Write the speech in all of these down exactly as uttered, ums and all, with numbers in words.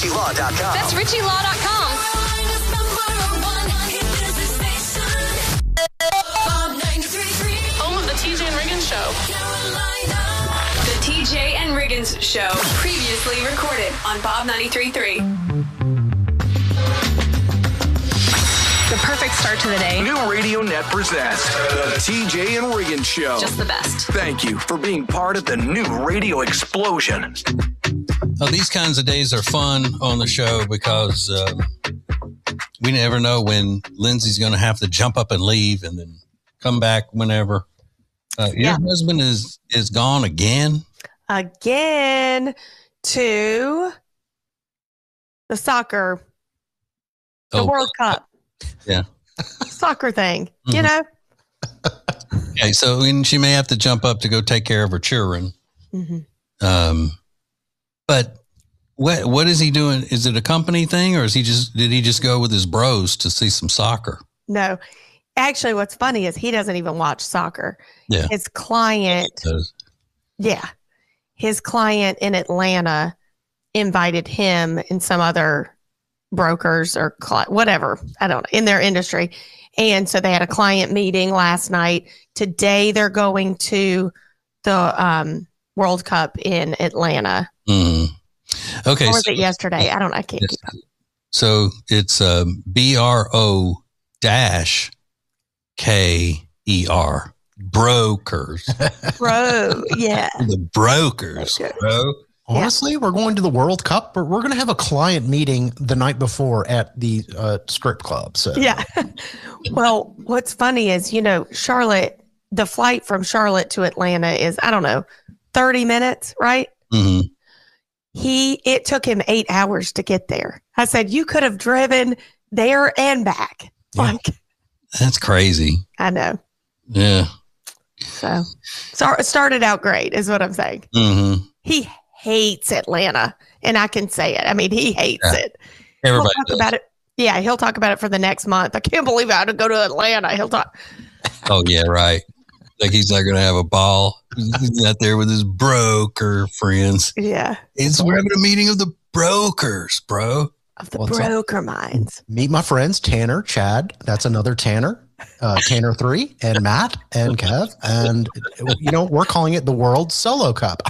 Richie Law dot com. That's Richie Law dot com. Home of the T J and Riggins Show. The T J and Riggins Show. Previously recorded on Bob ninety-three point three. The perfect start to the day. New Radio Net presents the T J and Riggins Show. Just the best. Thank you for being part of the new radio explosion. Well, these kinds of days are fun on the show because uh, we never know when Lindsay's going to have to jump up and leave and then come back whenever. Uh, your Yeah. husband is is gone again. Again to the soccer, the Oh, World Cup. Yeah. Soccer thing, you Mhm. know? Okay, so and she may have to jump up to go take care of her children. Mm-hmm. Um, but what what is he doing? Is it a company thing, or is he just did he just go with his bros to see some soccer? No. Actually, what's funny is he doesn't even watch soccer. Yeah. His client, Does- yeah, his client in Atlanta invited him and some other brokers or cli- whatever, I don't know, in their industry. And so they had a client meeting last night. Today they're going to the um, World Cup in Atlanta. Mm. Okay. Or was so- it yesterday? I don't know. I can't Yes. keep up. So it's um, B R O dash K E R. Brokers. Bro, yeah. The brokers, Okay. bro. Honestly, we're going to the World Cup, but we're going to have a client meeting the night before at the uh, strip club. So Yeah. Well, what's funny is, you know, Charlotte, the flight from Charlotte to Atlanta is, I don't know, thirty minutes, right? hmm He, it took him eight hours to get there. I said, you could have driven there and back. Yeah. Like, That's crazy. I know. Yeah. So, so it started out great, is what I'm saying. hmm He hates Atlanta, and I can say it. I mean, he hates Yeah. it. He'll Everybody talk does. about it. Yeah, he'll talk about it for the next month. I can't believe I had to go to Atlanta. He'll talk. Oh, yeah, right. Like he's not going to have a ball. He's out there with his broker friends. Yeah, It's we're having a meeting of the brokers, bro. of the What's up? broker minds. meet my friends, Tanner, Chad. That's another Tanner, uh, Tanner three, and Matt and Kev. And, you know, we're calling it the World Solo Cup.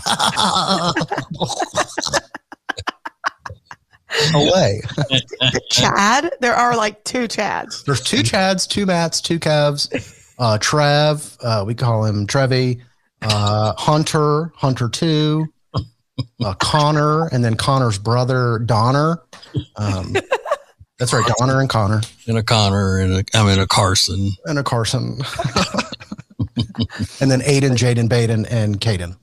Away. Chad? There are like two Chads. There's two Chads, two Matts, two Kevs. Uh, Trev, uh, we call him Trevi. Uh, Hunter, Hunter two. Uh, Connor, and then Connor's brother, Donner. Um, that's right, Donner and Connor. And a Connor and a, I mean, a Carson. And a Carson. And then Aiden, Jaden, Baden, and Caden.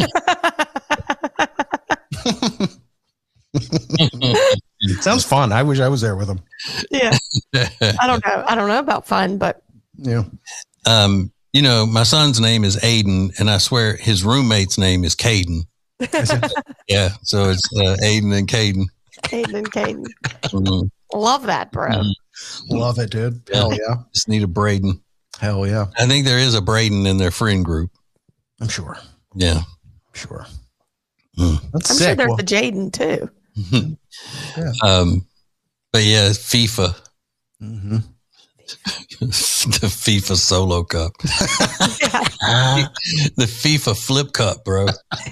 Sounds fun. I wish I was there with them. Yeah. I don't know. I don't know about fun, but Yeah. um, you know, my son's name is Aiden, and I swear his roommate's name is Caden. Yeah, so it's uh, Aiden and Caden. Caden and Caden. Mhm. Love that, bro. Mhm. Love it, dude. Hell yeah. Just need a Braden. Hell yeah. I think there is a Braden in their friend group. I'm sure. Yeah. Sure. Mm. That's I'm sure sick. there's Well, a Jaden too. Yeah. Um, but yeah, FIFA, mhm. the FIFA Solo Cup, Yeah. the FIFA Flip Cup, bro.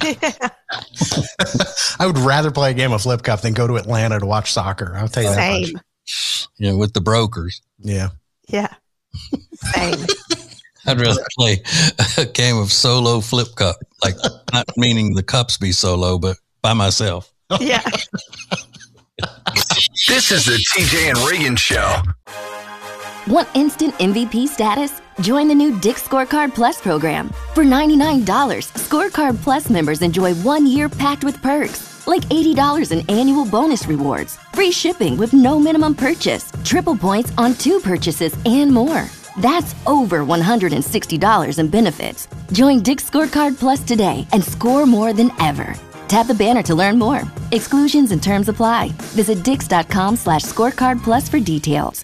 I would rather play a game of Flip Cup than go to Atlanta to watch soccer. I'll tell you that Same. much. Yeah, with the brokers. Yeah. Yeah. Same. I'd rather play a game of solo Flip Cup, like not meaning the cups be solo, but by myself. Yeah. This is the T J and Riggins Show. Want instant M V P status? Join the new Dick's Scorecard Plus program. For ninety-nine dollars, Scorecard Plus members enjoy one year packed with perks, like eighty dollars in annual bonus rewards, free shipping with no minimum purchase, triple points on two purchases, and more. That's over one hundred sixty dollars in benefits. Join Dick's Scorecard Plus today and score more than ever. Tap the banner to learn more. Exclusions and terms apply. Visit dix.com slash scorecard plus for details.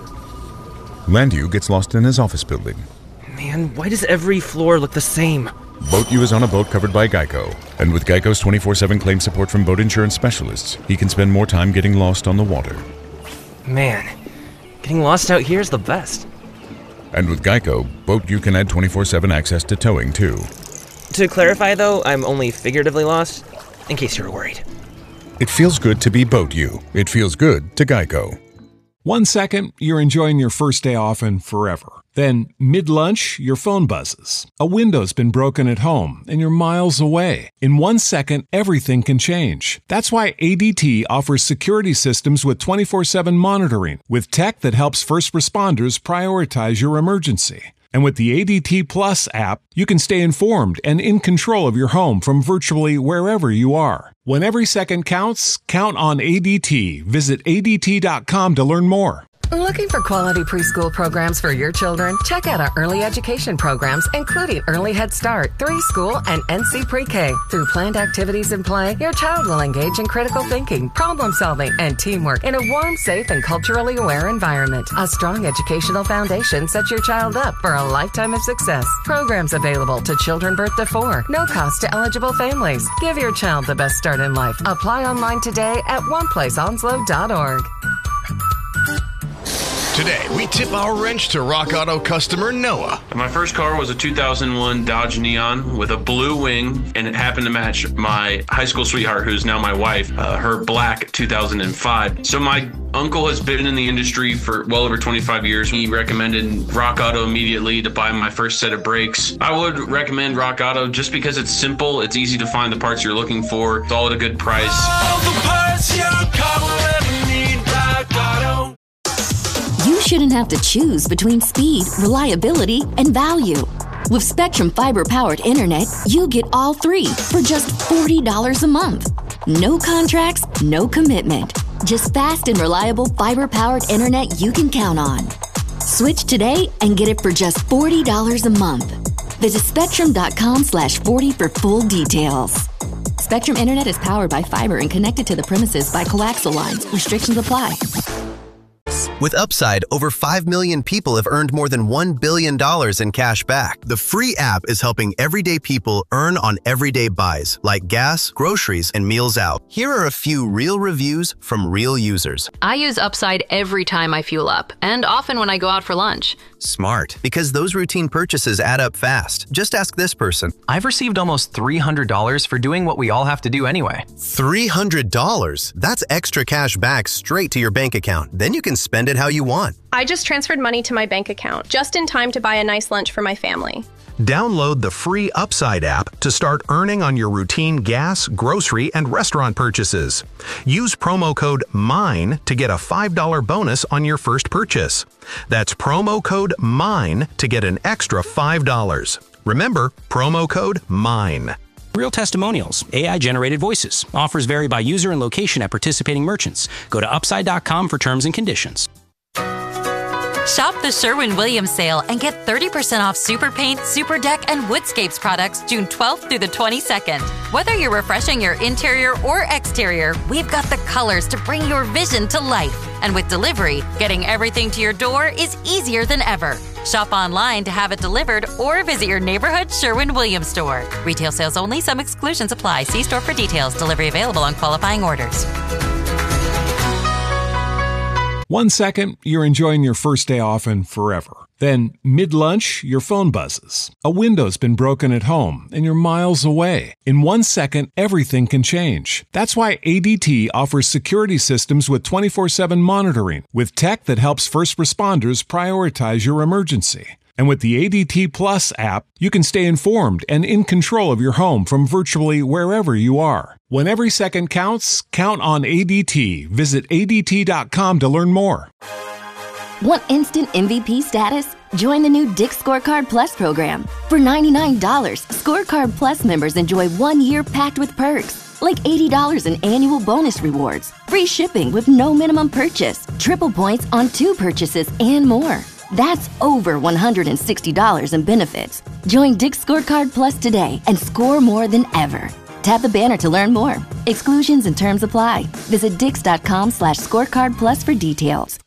Landu gets lost in his office building. Man, why does every floor look the same? Boat U is on a boat covered by Geico. And with Geico's twenty-four seven claim support from boat insurance specialists, he can spend more time getting lost on the water. Man, getting lost out here is the best. And with Geico, Boat U can add twenty-four seven access to towing, too. To clarify, though, I'm only figuratively lost, in case you were worried. It feels good to be Boat U. It feels good to Geico. One second, you're enjoying your first day off and forever. Then, mid-lunch, your phone buzzes. A window's been broken at home, and you're miles away. In one second, everything can change. That's why A D T offers security systems with twenty-four seven monitoring, with tech that helps first responders prioritize your emergency. And with the A D T Plus app, you can stay informed and in control of your home from virtually wherever you are. When every second counts, count on A D T. Visit A D T dot com to learn more. Looking for quality preschool programs for your children? Check out our early education programs, including Early Head Start, Three School, and N C Pre-K. Through planned activities and play, your child will engage in critical thinking, problem solving, and teamwork in a warm, safe, and culturally aware environment. A strong educational foundation sets your child up for a lifetime of success. Programs available to children birth to four. No cost to eligible families. Give your child the best start in life. Apply online today at one place onslow dot org. Today, we tip our wrench to Rock Auto customer Noah. My first car was a two thousand one Dodge Neon with a blue wing, and it happened to match my high school sweetheart, who's now my wife, uh, her black two thousand five. So my uncle has been in the industry for well over twenty-five years. He recommended Rock Auto immediately to buy my first set of brakes. I would recommend Rock Auto just because it's simple, it's easy to find the parts you're looking for, it's all at a good price. All the parts your car will ever need, Rock Auto. You shouldn't have to choose between speed, reliability, and value. With Spectrum Fiber-powered internet, you get all three for just forty dollars a month. No contracts, no commitment. Just fast and reliable fiber-powered internet you can count on. Switch today and get it for just forty dollars a month. Visit spectrum.com slash 40 for full details. Spectrum Internet is powered by fiber and connected to the premises by coaxial lines. Restrictions apply. With Upside, over five million people have earned more than one billion dollars in cash back. The free app is helping everyday people earn on everyday buys, like gas, groceries, and meals out. Here are a few real reviews from real users. I use Upside every time I fuel up, and often when I go out for lunch. Smart, because those routine purchases add up fast. Just ask this person. I've received almost three hundred dollars for doing what we all have to do anyway. three hundred dollars? That's extra cash back straight to your bank account. Then you can spend it how you want. I just transferred money to my bank account, just in time to buy a nice lunch for my family. Download the free Upside app to start earning on your routine gas, grocery, and restaurant purchases. Use promo code MINE to get a five dollars bonus on your first purchase. That's promo code MINE to get an extra five dollars. Remember, promo code MINE. Real testimonials, A I-generated voices. Offers vary by user and location at participating merchants. Go to upside dot com for terms and conditions. Shop the Sherwin-Williams sale and get thirty percent off Super Paint, Super Deck, and Woodscapes products June twelfth through the twenty-second. Whether you're refreshing your interior or exterior, we've got the colors to bring your vision to life. And with delivery, getting everything to your door is easier than ever. Shop online to have it delivered or visit your neighborhood Sherwin-Williams store. Retail sales only. Some exclusions apply. See store for details. Delivery available on qualifying orders. One second, you're enjoying your first day off and forever. Then, mid-lunch, your phone buzzes. A window's been broken at home, and you're miles away. In one second, everything can change. That's why A D T offers security systems with twenty-four seven monitoring, with tech that helps first responders prioritize your emergency. And with the A D T Plus app, you can stay informed and in control of your home from virtually wherever you are. When every second counts, count on A D T. Visit A D T dot com to learn more. Want instant M V P status? Join the new Dick's Scorecard Plus program. For ninety-nine dollars, Scorecard Plus members enjoy one year packed with perks, like eighty dollars in annual bonus rewards, free shipping with no minimum purchase, triple points on two purchases, and more. That's over one hundred sixty dollars in benefits. Join Dick's Scorecard Plus today and score more than ever. Tap the banner to learn more. Exclusions and terms apply. Visit dix dot com slash scorecard plus for details.